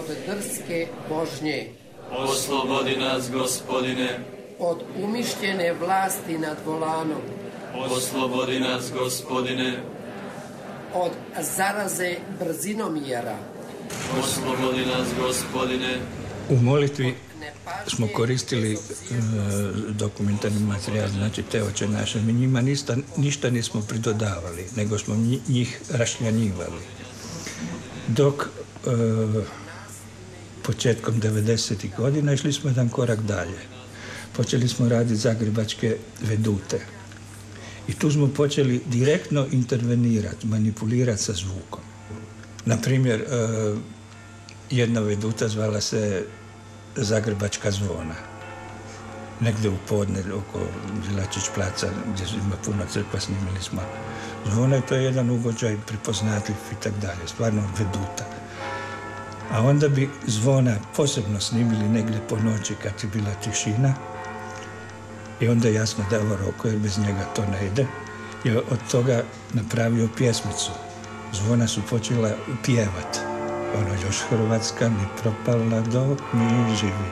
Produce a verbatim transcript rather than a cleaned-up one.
od drske vožnje, oslobodi nas, Gospodine, od umišljene vlasti nad volanom, oslobodi nas, Gospodine, od zaraze brzinomjera, Oslobodi nas, Gospodine. U molitvi smo koristili e, dokumentarni materijal, znači te oče naše. Mi njima ništa, ništa nismo pridodavali, nego smo njih rašljanjivali. Dok e, početkom devedesetih godina išli smo jedan korak dalje. Počeli smo raditi zagrebačke vedute. I tu smo počeli direktno intervenirati, manipulirati sa zvukom. Naprimjer, e, jedna veduta zvala se Zagrebačka zvona. Negdje u podne oko Žilačić placa, gdje ima puno crkva, snimili smo zvona i to je jedan ugođaj prepoznatljiv i tak dalje, stvarno veduta. A onda bi zvona posebno snimili negdje po noći kad je bila tišina i onda je jasno da je ovo Roko, jer bez njega to ne ide. Je od toga napravio pjesmicu. Zvona su počela pjevat. Ono još Hrvatska mi propala dok mi živi.